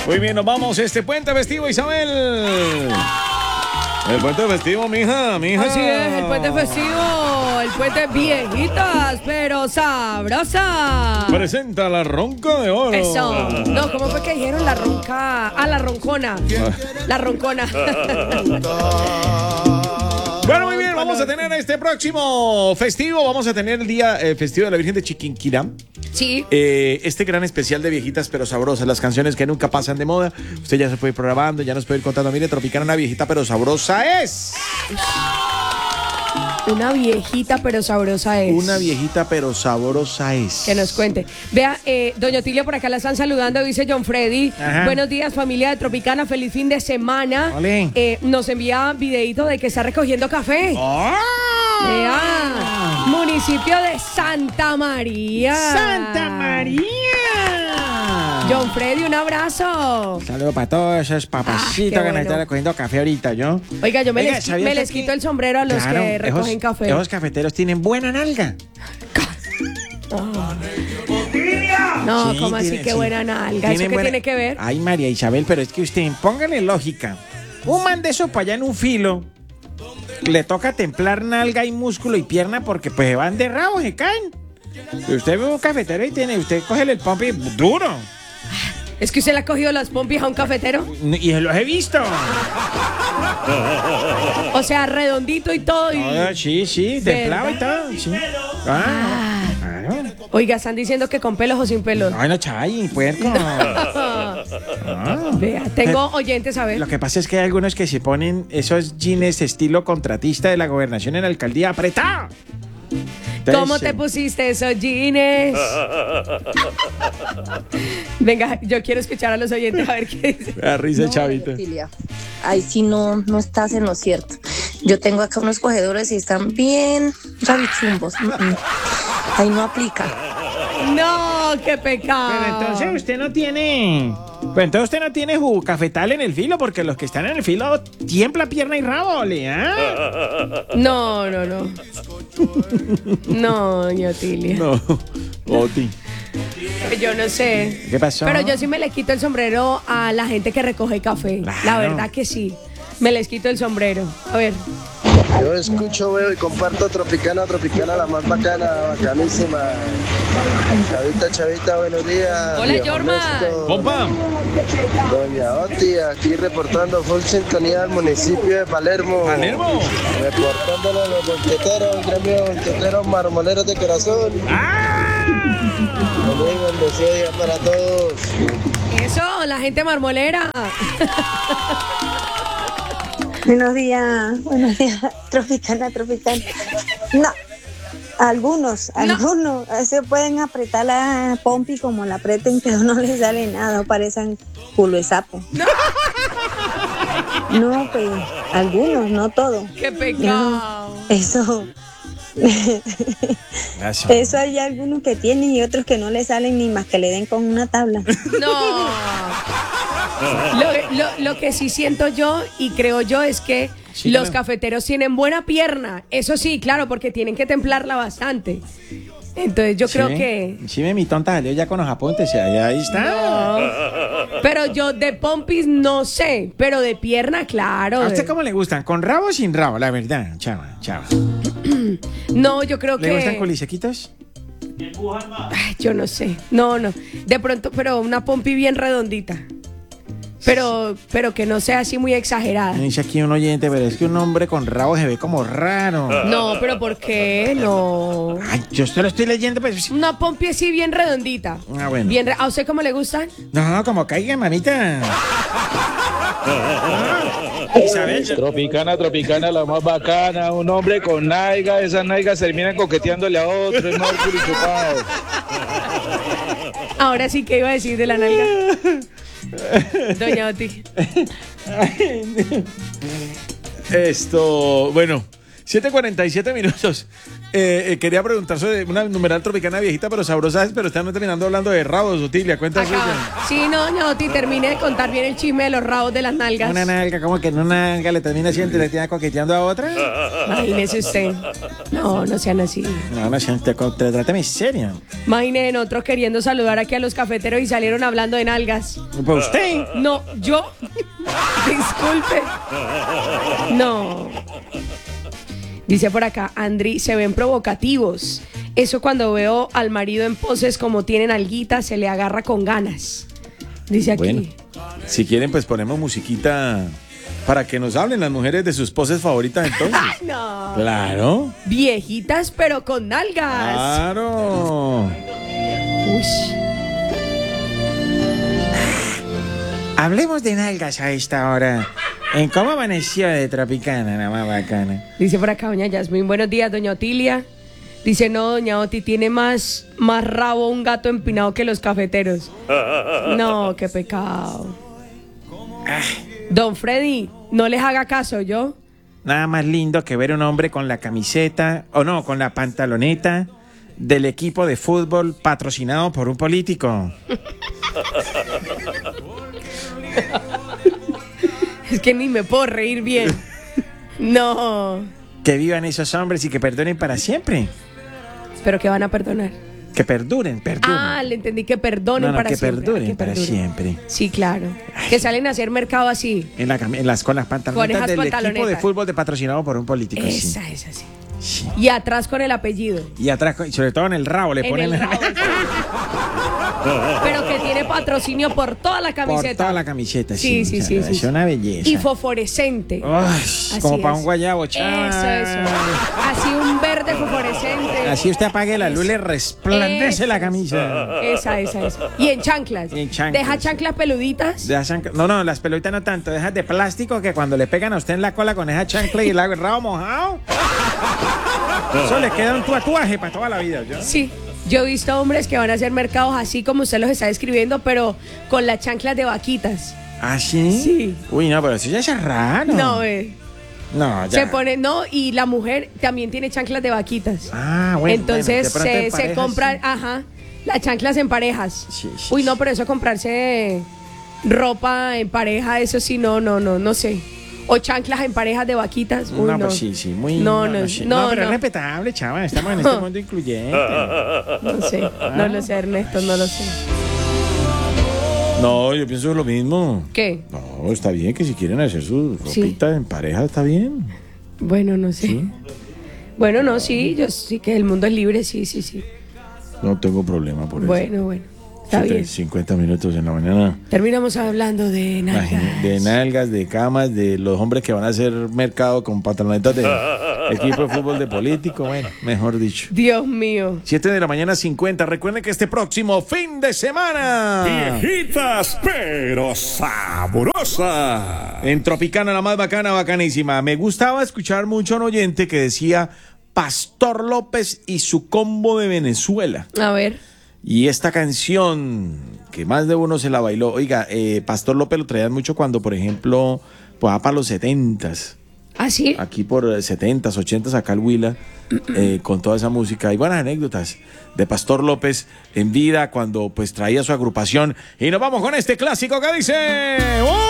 Muy bien, nos vamos este puente festivo, Isabel. El puente festivo, mija. Así es, el puente festivo, el puente viejitas, pero sabrosas. Presenta la ronca de oro. Eso. No, ¿cómo fue que dijeron la ronca? Ah, la roncona. La roncona. Bueno, muy bien, vamos a tener este próximo festivo, vamos a tener el día festivo de la Virgen de Chiquinquirá. Sí. Este gran especial de viejitas pero sabrosas, las canciones que nunca pasan de moda. Usted ya se puede ir programando, ya nos puede ir contando. Mire, Tropicana, una viejita pero sabrosa es. Una viejita pero sabrosa es. Una viejita pero sabrosa es. Que nos cuente. Vea, doña Otilia por acá la están saludando, dice John Freddy. Ajá. Buenos días, familia de Tropicana, feliz fin de semana. Ole. Nos envía videito de que está recogiendo café. ¡Oh! Vea, municipio de Santa María. ¡Santa María! John Freddy, un abrazo. Saludos para todos esos papacitos qué que me bueno. están recogiendo café ahorita, ¿yo. Oiga, yo me Oiga, les ¿sabía usted quito que- el sombrero a los Claro, que recogen café. Esos cafeteros tienen buena nalga. No, Sí, ¿cómo así? tiene- Qué sí. buena nalga. ¿Eso qué buena- tiene que ver? Ay, María Isabel, pero es que usted, póngale lógica. Un man de eso para allá en un filo, le toca templar nalga y músculo y pierna porque pues se van de rabo, se caen. Y usted ve un cafetero y usted coge el pompi duro. ¿Es que usted le ha cogido las pompis a un cafetero? Y los he visto. O sea, redondito y todo. Sí, templado y todo. Sí. Claro. Oiga, están diciendo que con pelos o sin pelos. Ay, no, chay, puerco. Vea, tengo oyentes a ver. Lo que pasa es que hay algunos que se ponen esos jeans estilo contratista de la gobernación en la alcaldía apretado. Entonces, ¿Cómo te pusiste esos jeans? Venga, yo quiero escuchar a los oyentes a ver qué dicen. La risa, chavita. Otilia, ahí sí no estás en lo cierto. Yo tengo acá unos cogedores y están bien rabichumbos. Ahí no aplica. No, qué pecado. Pero entonces usted no tiene. Pues entonces usted no tiene jugo cafetal en el filo, porque los que están en el filo tiembla pierna y rabo, ¿le? ¿Ah? No. No, doña Otilia. No, Oti. Yo no sé. ¿Qué pasó? Pero yo sí me le quito el sombrero a la gente que recoge café. Claro. La verdad que sí. Me les quito el sombrero. A ver. Yo escucho, veo y comparto Tropicana, la más bacana, bacanísima. Chavita, buenos días. Hola, Viejo Yorma. Ernesto, Compa. Doña Oti, aquí reportando full sintonía del municipio de Palermo. Palermo. Reportándole a los volteteros, el gremio de volteteros marmoleros de corazón. Feliz bendecido día para todos. Eso, la gente marmolera. Buenos días, Tropicana. No, algunos se pueden apretar la pompi como la apreten, pero no les sale nada, parecen culo de sapo. No, pues, algunos, no todos. Qué pecado. Eso, Gracias. eso hay algunos que tienen y otros que no les salen ni más que le den con una tabla. No. Lo que sí siento yo y creo yo es que Sí, los claro. cafeteros tienen buena pierna. Eso sí, claro, porque tienen que templarla bastante. Entonces yo creo que... Sí, mi tonta salió ya con los apuntes y ahí está. No. Pero yo de pompis no sé, pero de pierna, claro. ¿A usted cómo le gustan? ¿Con rabo o sin rabo? La verdad, chava. No, yo creo ¿Le gustan que... culisequitos? Ay, yo no sé. No. De pronto, pero una pompi bien redondita. Pero que no sea así muy exagerada. Me dice aquí un oyente, pero es que un hombre con rabo se ve como raro. No, pero ¿por qué? No. Ay, yo esto lo estoy leyendo, pues. Una pompi así bien redondita. Ah, bueno. ¿A usted cómo le gustan? No, como caiga, mamita. Isabel, Tropicana, la más bacana. Un hombre con naiga, esas naigas terminan coqueteándole a otro, es Mercury chupado. Ahora sí que iba a decir de la nalga. Doña Oti. Esto, bueno, 7:47 minutos. quería preguntar sobre una numeral tropicana viejita pero sabrosa, pero están terminando hablando de rabos, Otilia, cuenta suya. Sí, no, Ñoti, terminé de contar bien el chisme de los rabos de las nalgas. Una nalga, como que en una nalga le termina siempre le tiene coqueteando a otra. Imagínese usted. No sean así. No, te trátame serio. Imaginen otros queriendo saludar aquí a los cafeteros y salieron hablando de nalgas. ¿Pues usted? No, yo. Disculpe. No. Dice por acá, Andri, se ven provocativos. Eso cuando veo al marido en poses como tienen alguita, se le agarra con ganas. Dice aquí. Bueno, si quieren, pues ponemos musiquita para que nos hablen las mujeres de sus poses favoritas entonces. No. Claro. Viejitas, pero con nalgas. Claro. Uy. Hablemos de nalgas a esta hora. ¿En cómo amaneció de Tropicana, la más bacana? Dice por acá doña Yasmín, buenos días, doña Otilia. Dice, no, doña Oti, tiene más rabo un gato empinado que los cafeteros. No, qué pecado. Don Freddy, no les haga caso, ¿yo? Nada más lindo que ver un hombre con la camiseta, o no, con la pantaloneta del equipo de fútbol patrocinado por un político. Es que ni me puedo reír bien. No. Que vivan esos hombres y que perdonen para siempre. Pero que van a perdonar. Que perduren. Ah, le entendí que perdonen para que siempre. Perduren para siempre. Sí, claro. Que salen a hacer mercado así. Con las pantalonetas del pantalonetas. Equipo de fútbol patrocinado por un político. Esa, sí. sí. Sí. Y atrás con el apellido. Y atrás, sobre todo en el rabo, le ponen. El rabo. Pero que tiene patrocinio por toda la camiseta. Por toda la camiseta, sí. Es una belleza. Y fosforescente. Ay, como para un guayabo, chaval. Eso. Así un verde fosforescente. Así usted apague la luz, le resplandece la camisa. Esa. Y en chanclas. Deja chanclas peluditas. No, las peluditas no tanto. Dejas de plástico que cuando le pegan a usted en la cola con esa chancla y el rabo mojado, eso le queda un tatuaje para toda la vida. ¿Ya? Sí. Yo he visto hombres que van a hacer mercados así como usted los está describiendo, pero con las chanclas de vaquitas. ¿Ah, sí? Sí. Uy, no, pero eso ya es raro. No, No, ya. Se pone, y la mujer también tiene chanclas de vaquitas. Ah, bueno. Entonces se compran, sí. Las chanclas en parejas. Sí. Uy, no, pero eso comprarse ropa en pareja, eso sí, no sé. O chanclas en parejas de vaquitas. Uy, no, pues sí, muy... No, pero es respetable, chaval. Estamos en este mundo incluyente. No sé, no lo sé, Ernesto, no lo sé. No, yo pienso lo mismo. ¿Qué? No, está bien que si quieren hacer su ropita en pareja, está bien. Bueno, no sé. ¿Sí? Bueno, no, sí, yo sí que el mundo es libre, sí. No tengo problema por eso. Bueno, está bien. 50 minutos en la mañana. Terminamos hablando de nalgas. De nalgas, de camas, de los hombres que van a hacer mercado con pantalonetas de equipo de fútbol de político. Bueno, mejor dicho. Dios mío. 7:50. Recuerden que este próximo fin de semana, viejitas pero sabrosas, en Tropicana, la más bacanísima. Me gustaba escuchar mucho a un oyente que decía Pastor López y su combo de Venezuela. A ver. Y esta canción, que más de uno se la bailó. Oiga, Pastor López lo traían mucho cuando, por ejemplo, pues para los 70s. ¿Ah, sí? Aquí por 70s, 80s, acá el Huila, con toda esa música. Hay buenas anécdotas de Pastor López en vida cuando pues traía su agrupación. Y nos vamos con este clásico que dice... ¡Oh!